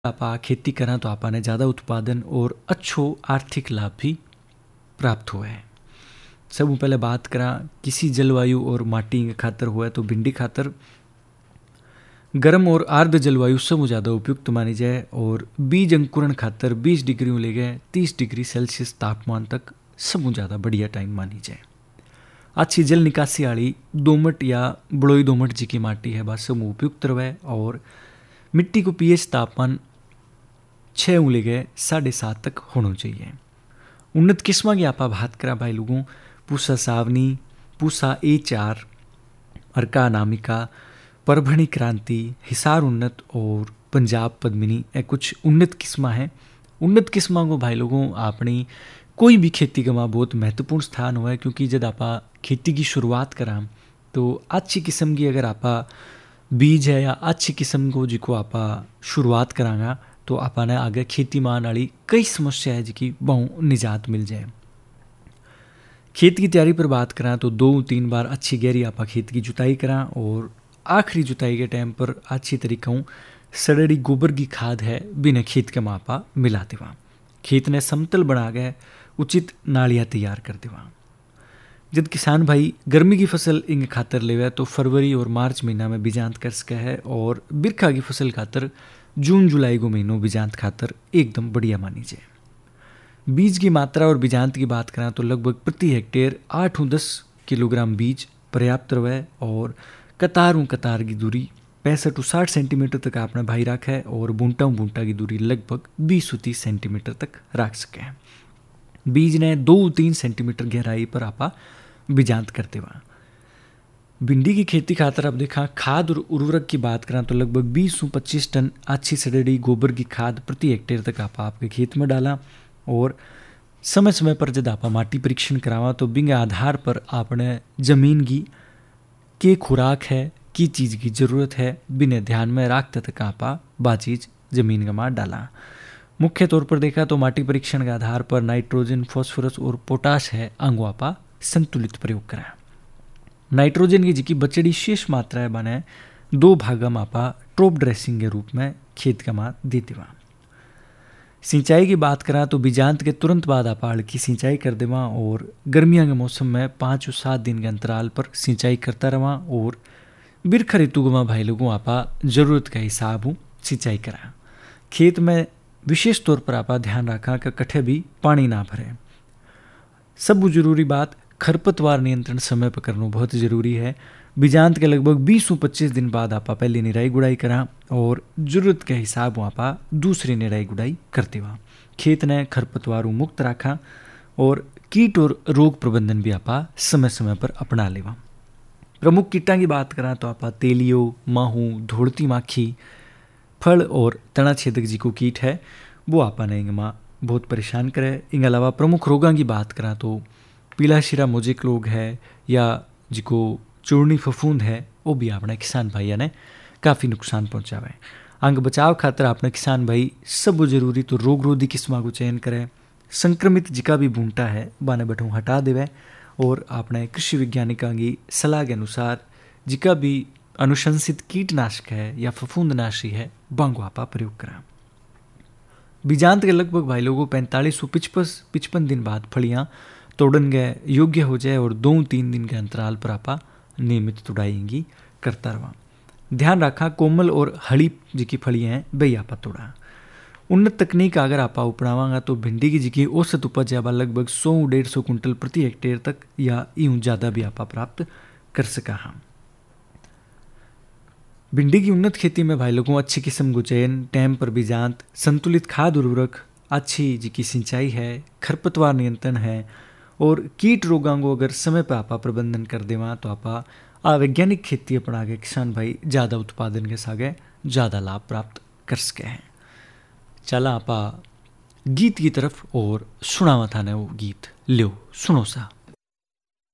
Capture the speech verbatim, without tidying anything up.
आपा खेती करा तो आपने ज़्यादा उत्पादन और अच्छो आर्थिक लाभ भी प्राप्त हुआ है। सब पहले बात करा किसी जलवायु और माटी के खातर हुआ तो भिंडी खातर गर्म और आर्द्र जलवायु सबसे ज़्यादा उपयुक्त मानी जाए और बीज अंकुरण खातर बीस डिग्री ले गए तीस डिग्री सेल्सियस तापमान तक सब ज़्यादा बढ़िया टाइम मानी जाए। अच्छी जल निकासी वाली दोमट या बड़ोई दोमट जी की माटी है बस सब उपयुक्त रहे और मिट्टी को पीएच तापमान छः उले गए साढ़े सात तक होना चाहिए। उन्नत किस्म की आपा बात करा भाई लोगों पूसा सावनी, पूसा ए चार, अर्का अनामिका, परभणी क्रांति, हिसार उन्नत और पंजाब पद्मिनी ए कुछ उन्नत किस्म हैं। उन्नत किस्म को भाई लोगों अपनी कोई भी खेती का बहुत महत्वपूर्ण स्थान हुआ है क्योंकि जब आपा खेती की शुरुआत करा तो अच्छी किस्म की अगर आपा बीज है या अच्छी किस्म को जिको आपा शुरुआत करांगा तो आपने आगे खेती मान वाली कई समस्या है जिकी बहु निजात मिल जाए। खेत की तैयारी पर बात करा तो दो तीन बार अच्छी गहरी आपा खेत की जुताई करा और आखिरी जुताई के टाइम पर अच्छी तरीका सड़ेड़ी गोबर की खाद है बिना खेत के मापा मिला देवा। खेत ने समतल बना गए उचित नालियाँ तैयार कर देवा। जब किसान भाई गर्मी की फसल इंग खातर लेवे तो फरवरी और मार्च महीना में बीजांत कर सके है और बिरखा की फसल खातर जून जुलाई को महीनों बीजांत खातर एकदम बढ़िया मानी जाए। बीज की मात्रा और बीजांत की बात करें तो लगभग प्रति हेक्टेयर आठ दस किलोग्राम बीज पर्याप्त रहे और कतारों कतार की दूरी पैंसठ टू साठ सेंटीमीटर तक आपने भाई रखा है और बूंटा बूंटा की दूरी लगभग बीस तीस सेंटीमीटर तक रख सके हैं। बीज ने दो तीन सेंटीमीटर गहराई पर आपा बीजांत करते हुआ। भिंडी की खेती खातर अब देखा खाद और उर्वरक की बात करें तो लगभग बीस से पच्चीस टन अच्छी सड़ेड़ी गोबर की खाद प्रति हेक्टेयर तक आपा आपके खेत में डाला और समय समय पर जब आपा माटी परीक्षण करावा तो बिंग आधार पर आपने जमीन की के खुराक है की चीज़ की ज़रूरत है बिना ध्यान में रखते तक आपा बाचीज जमीन का मार डाला। मुख्य तौर पर देखा तो माटी परीक्षण के आधार पर नाइट्रोजन, फॉस्फोरस और पोटाश है अंगो आपा संतुलित प्रयोग करा। नाइट्रोजन की जिकी बचड़ी शेष मात्रा है बने दो भागा मापा टॉप ड्रेसिंग के रूप में खेत का मार दे देवा। सिंचाई की बात करा तो बीजांत के तुरंत बाद आपा हल्की सिंचाई कर देवा और गर्मियों के मौसम में पाँच और सात दिन के अंतराल पर सिंचाई करता रहा और बिरखा ऋतु में भाई लोगों आपा जरूरत का हिसाब हूँ सिंचाई करा। खेत में विशेष तौर पर आपा ध्यान रखा कि कट्ठे भी पानी ना भरे। सब जरूरी बात खरपतवार नियंत्रण समय पर करना बहुत ज़रूरी है। बीजांत के लगभग बीस से पच्चीस दिन बाद आपा पहली निराई गुड़ाई करा और जरूरत के हिसाब आपा दूसरी निराई गुड़ाई करते हुआ खेत ने खरपतवार मुक्त रखा और कीट और रोग प्रबंधन भी आपा समय समय पर अपना लेवा। प्रमुख कीटा की बात करा तो आपा तेलियो, माहू, धोड़ती माखी, फल और तना छेदक जी को कीट है वो आपा ने इंगमा बहुत परेशान करे। इन अलावा प्रमुख रोगों की बात करा तो पीला शिरा मोजिक रोग है या जिको चूर्णी फफूंद है वो भी अपने किसान भाइयों ने काफ़ी नुकसान पहुँचावे। अंग बचाव खातर अपने किसान भाई सब जरूरी तो रोग रोधी किस्म को चयन करें। संक्रमित जिका भी बूंटा है बाने बठों हटा देवे और अपने कृषि वैज्ञानिकों की सलाह के अनुसार जिका भी अनुशंसित कीटनाशक है या फफूंदनाशी है बांगो आपा प्रयोग करा। बीजांत के लगभग भाई लोगों पैंतालीस सौ पिचपस पिचपन दिन बाद फलियाँ तोड़न गए योग्य हो जाए और दो तीन दिन के अंतराल पर आपा नियमित तुड़ाएंगी करता रहा। ध्यान रखा कोमल और हड़ी जी की फलियाँ हैं बई आपा तोड़ा। उन्नत तकनीक अगर आपा अपनावांगा तो भिंडी की जिकी औसत उपज है लगभग सौ डेढ़ सौ कुंटल प्रति हेक्टेयर तक या यूं ज़्यादा भी आपा प्राप्त कर सका। हम भिंडी की उन्नत खेती में भाई लोगों अच्छी किस्म को चयन, टाइम पर बीजांत, संतुलित खाद उर्वरक, अच्छी जिकी सिंचाई है, खरपतवार नियंत्रण है और कीट रोगों को अगर समय पर आपा प्रबंधन कर देवा तो आपा अवैज्ञानिक खेती अपना के किसान भाई ज़्यादा उत्पादन के सागे ज़्यादा लाभ प्राप्त कर सके हैं। चला आपा गीत की तरफ और सुनावा था ने वो गीत लो सुनो सा।